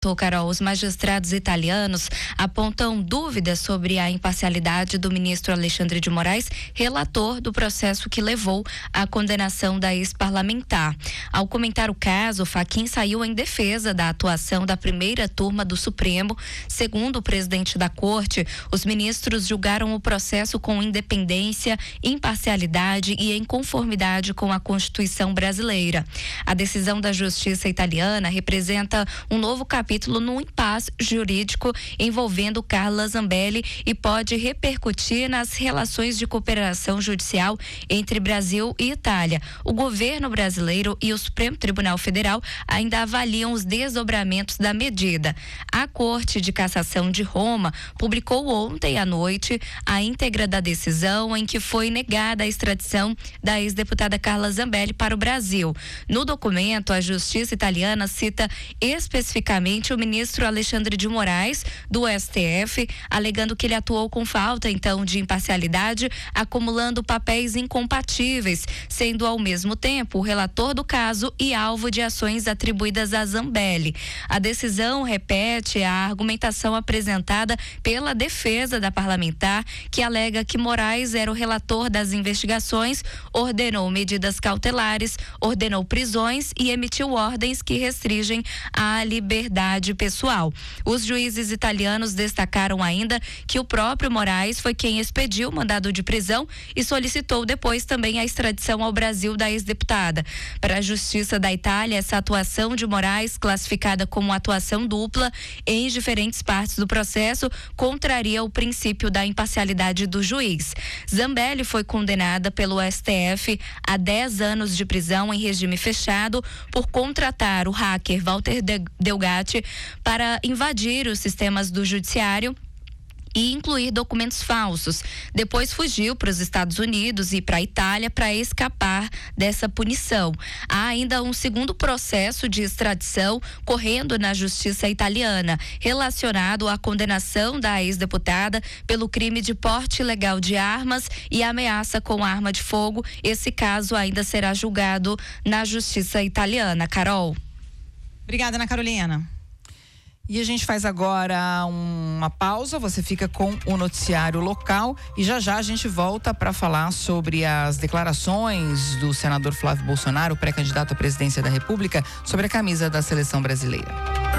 Carol, os magistrados italianos apontam dúvidas sobre a imparcialidade do ministro Alexandre de Moraes, relator do processo que levou à condenação da ex-parlamentar. Ao comentar o caso, Fachin saiu em defesa da atuação da primeira turma do Supremo. Segundo o presidente da corte, os ministros julgaram o processo com independência, imparcialidade e em conformidade com a Constituição brasileira. A decisão da Justiça italiana representa um novo capítulo no impasse jurídico envolvendo Carla Zambelli e pode repercutir nas relações de cooperação judicial entre Brasil e Itália. O governo brasileiro e o Supremo Tribunal Federal ainda avaliam os desdobramentos da medida. A Corte de Cassação de Roma publicou ontem à noite a íntegra da decisão em que foi negada a extradição da ex-deputada Carla Zambelli para o Brasil. No documento, a Justiça italiana cita especificamente o ministro Alexandre de Moraes, do STF, alegando que ele atuou com falta, então, de imparcialidade, acumulando papéis incompatíveis, sendo ao mesmo tempo o relator do caso e alvo de ações atribuídas a Zambelli. A decisão repete a argumentação apresentada pela defesa da parlamentar, que alega que Moraes era o relator das investigações, ordenou medidas cautelares, ordenou prisões e emitiu ordens que restringem a liberdade pessoal. Os juízes italianos destacaram ainda que o próprio Moraes foi quem expediu o mandado de prisão e solicitou depois também a extradição ao Brasil da ex-deputada. Para a Justiça da Itália, essa atuação de Moraes, classificada como atuação dupla em diferentes partes do processo, contraria o princípio da imparcialidade do juiz. Zambelli foi condenada pelo STF a 10 anos de prisão em regime fechado por contratar o hacker Walter Delgatti para invadir os sistemas do judiciário e incluir documentos falsos. Depois fugiu para os Estados Unidos e para a Itália para escapar dessa punição. Há ainda um segundo processo de extradição correndo na justiça italiana, relacionado à condenação da ex-deputada pelo crime de porte ilegal de armas e ameaça com arma de fogo. Esse caso ainda será julgado na justiça italiana. Carol. Obrigada, Ana Carolina. E a gente faz agora uma pausa, você fica com o noticiário local e já a gente volta para falar sobre as declarações do senador Flávio Bolsonaro, pré-candidato à presidência da República, sobre a camisa da seleção brasileira.